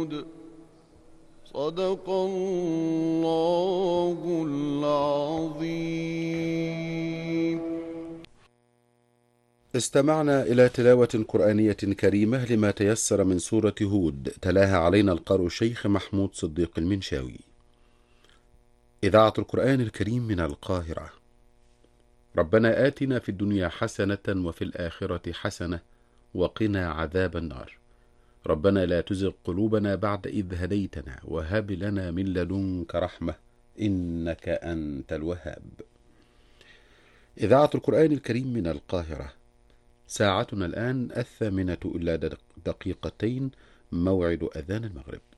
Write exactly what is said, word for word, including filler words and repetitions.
مسعود. صدق الله العظيم. استمعنا إلى تلاوة قرآنية كريمة لما تيسر من سورة هود، تلاها علينا القارئ الشيخ محمود صديق المنشاوي. إذاعة القرآن الكريم من القاهرة. ربنا آتنا في الدنيا حسنة وفي الآخرة حسنة وقنا عذاب النار. ربنا لا تزغ قلوبنا بعد إذ هديتنا وهب لنا من لدنك رحمة إنك أنت الوهاب. إذاعة القرآن الكريم من القاهرة. ساعتنا الآن الثامنة إلا دقيقتين، موعد أذان المغرب.